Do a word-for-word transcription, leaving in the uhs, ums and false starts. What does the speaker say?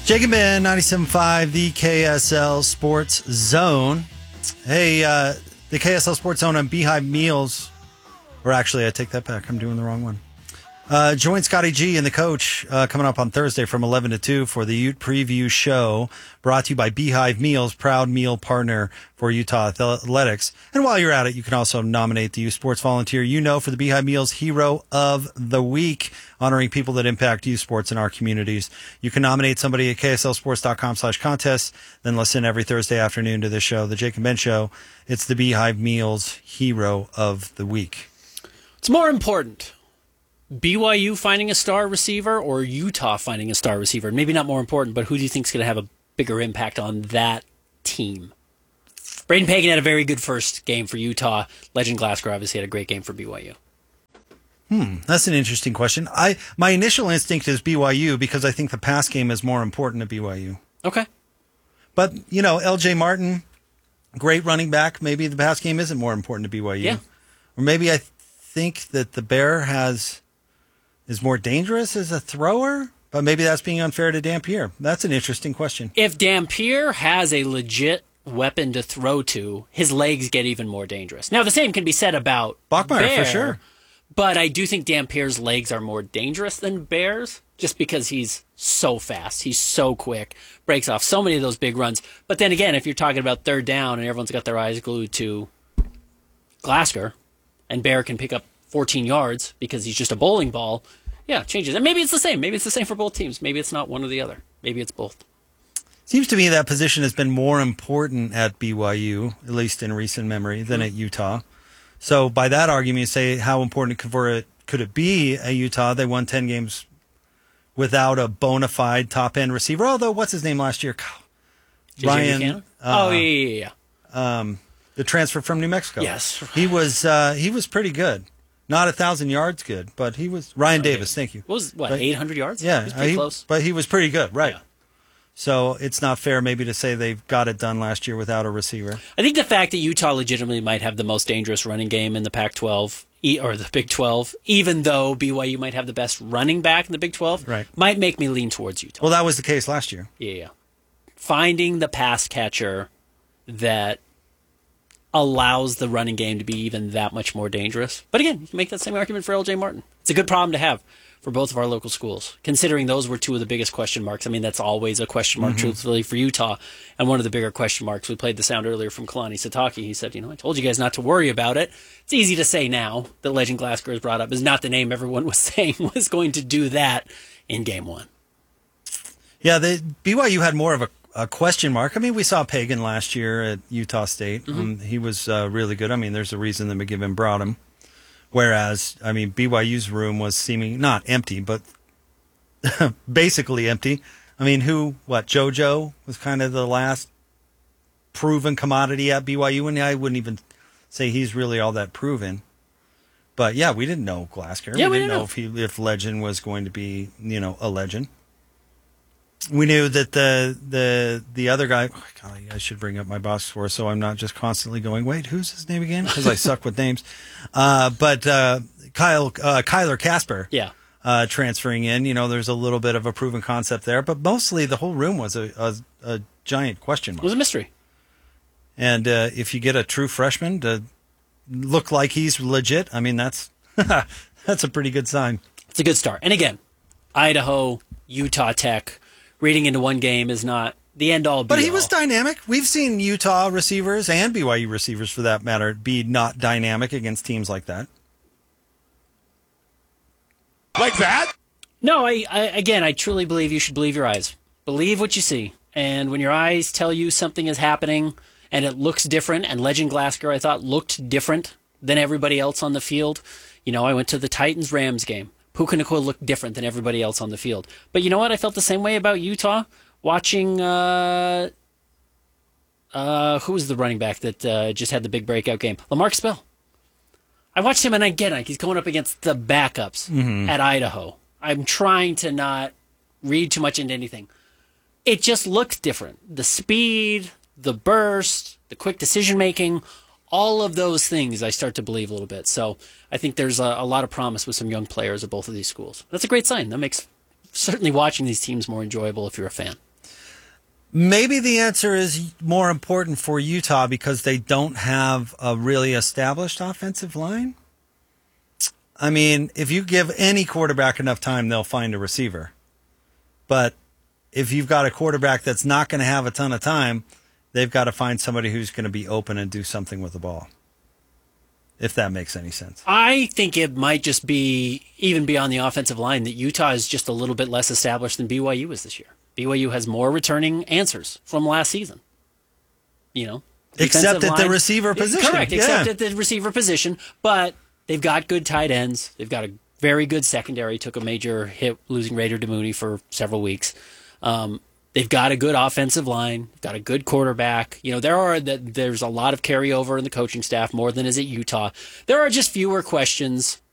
Jake and Ben, ninety-seven point five, the K S L Sports Zone. Hey, uh, the K S L Sports Zone on Beehive Meals. Or actually, I take that back. I'm doing the wrong one. Uh, join Scotty G and the coach uh, coming up on Thursday from eleven to two for the Ute Preview Show, brought to you by Beehive Meals, proud meal partner for Utah Athletics. And while you're at it, you can also nominate the U Sports volunteer you know for the Beehive Meals Hero of the Week, honoring people that impact youth sports in our communities. You can nominate somebody at kslsports.com slash contest, then listen every Thursday afternoon to this show, The Jake and Ben Show. It's the Beehive Meals Hero of the Week. It's more important. B Y U finding a star receiver or Utah finding a star receiver? Maybe not more important, but who do you think is going to have a bigger impact on that team? Braden Pagan had a very good first game for Utah. Legend Glasgow obviously had a great game for B Y U. Hmm, that's an interesting question. I my initial instinct is B Y U because I think the pass game is more important to B Y U. Okay. But, you know, L J Martin, great running back. Maybe the pass game isn't more important to B Y U. Yeah. Or maybe I th- think that the Bear has... is more dangerous as a thrower, but maybe that's being unfair to Dampier. That's an interesting question. If Dampier has a legit weapon to throw to, his legs get even more dangerous. Now, the same can be said about Bachmeier, Bear, for sure. But I do think Dampier's legs are more dangerous than Bear's, just because he's so fast. He's so quick, breaks off so many of those big runs. But then again, if you're talking about third down and everyone's got their eyes glued to Glasgow, and Bear can pick up fourteen yards because he's just a bowling ball, yeah, changes. And maybe it's the same. Maybe it's the same for both teams. Maybe it's not one or the other. Maybe it's both. Seems to me that position has been more important at B Y U, at least in recent memory, than mm-hmm. at Utah. So by that argument, you say how important could, for it, could it be at Utah? They won ten games without a bona fide top-end receiver. Although, what's his name last year? Ryan. Uh, oh, yeah, yeah, yeah. Um, the transfer from New Mexico. Yes. He was, uh, he was pretty good. Not a thousand yards good, but he was Ryan okay. Davis. Thank you. What was what but, eight hundred yards? Yeah, he was pretty he, close. But he was pretty good, right? Yeah. So it's not fair, maybe, to say they've got it done last year without a receiver. I think the fact that Utah legitimately might have the most dangerous running game in the Pac twelve or the Big twelve, even though B Y U might have the best running back in the Big twelve, right. might make me lean towards Utah. Well, that was the case last year. Yeah, yeah. Finding the pass catcher that allows the running game to be even that much more dangerous. But again, you can make that same argument for L J Martin. It's a good problem to have for both of our local schools, considering those were two of the biggest question marks. I mean, that's always a question mark, mm-hmm. truthfully, for Utah. And one of the bigger question marks, we played the sound earlier from Kalani Sitake. He said, you know, I told you guys not to worry about it. It's easy to say now that Legend Glasgow is brought up is not the name everyone was saying was going to do that in game one. Yeah, the B Y U had more of a A question mark. I mean, we saw Pagan last year at Utah State. Mm-hmm. Um, he was uh, really good. I mean, there's a reason that McGibbon brought him. Whereas, I mean, B Y U's room was seeming not empty, but basically empty. I mean, who, what, JoJo was kind of the last proven commodity at B Y U, and I wouldn't even say he's really all that proven. But yeah, we didn't know Glasgow. Yeah, we, we didn't know, know if he, if Legend was going to be, you know, a legend. We knew that the the the other guy. Oh, golly, I should bring up my box score so I'm not just constantly going, wait, who's his name again? Because I suck with names. Uh, but uh, Kyle uh, Kyler Casper, yeah, uh, transferring in. You know, there's a little bit of a proven concept there, but mostly the whole room was a a, a giant question mark. It was a mystery. And uh, if you get a true freshman to look like he's legit, I mean that's that's a pretty good sign. It's a good start. And again, Idaho, Utah Tech. Reading into one game is not the end-all, be-all. But he was dynamic. We've seen Utah receivers and B Y U receivers, for that matter, be not dynamic against teams like that. Like that? No, I, I again, I truly believe you should believe your eyes. Believe what you see. And when your eyes tell you something is happening and it looks different, and Legend Glasgow, I thought, looked different than everybody else on the field. You know, I went to the Titans-Rams game. Puka Nacua looked different than everybody else on the field. But you know what? I felt the same way about Utah watching, uh, uh, who was the running back that uh, just had the big breakout game? Lamarck Bell. I watched him, and I get it. He's going up against the backups mm-hmm. at Idaho. I'm trying to not read too much into anything. It just looks different. The speed, the burst, the quick decision-making, all of those things I start to believe a little bit. So I think there's a, a lot of promise with some young players at both of these schools. That's a great sign. That makes certainly watching these teams more enjoyable if you're a fan. Maybe the answer is more important for Utah because they don't have a really established offensive line. I mean, if you give any quarterback enough time, they'll find a receiver. But if you've got a quarterback that's not going to have a ton of time, they've got to find somebody who's going to be open and do something with the ball. If that makes any sense. I think it might just be, even beyond the offensive line, that Utah is just a little bit less established than B Y U is this year. B Y U has more returning answers from last season. You know? Except at line, the receiver position. Correct, yeah. except at the receiver position. But they've got good tight ends. They've got a very good secondary. Took a major hit losing Raider DeMooney for several weeks. Um, they've got a good offensive line. Got a good quarterback. You know, there are there's a lot of carryover in the coaching staff, more than is at Utah. There are just fewer questions